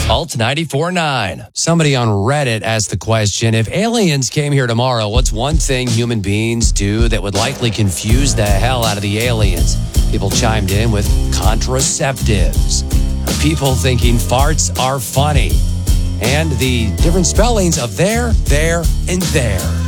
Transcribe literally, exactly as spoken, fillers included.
Alt ninety-four point nine. Somebody on Reddit asked the question, if aliens came here tomorrow, what's one thing human beings do that would likely confuse the hell out of the aliens? People chimed in with contraceptives. People thinking farts are funny. And the different spellings of there, there, and there.